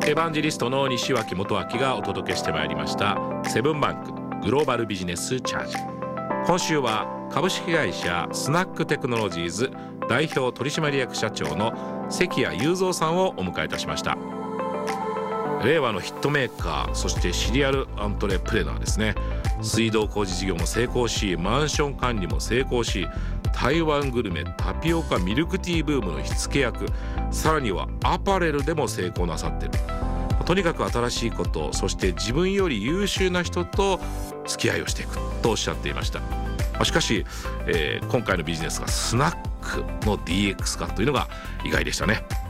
エヴァンジェリストの西脇元明がお届けしてまいりましたセブンバンクグローバルビジネスチャージ。今週は株式会社スナックテクノロジーズ代表取締役社長の関谷雄三さんをお迎えいたしました。令和のヒットメーカー、そしてシリアルアントレプレナーですね。水道工事事業も成功し、マンション管理も成功し、台湾グルメ、タピオカ、ミルクティーブームの火付け役、さらにはアパレルでも成功なさっている。とにかく新しいこと、そして自分より優秀な人と付き合いをしていくとおっしゃっていました。しかし、今回のビジネスがスナックの DX 化というのが意外でしたね。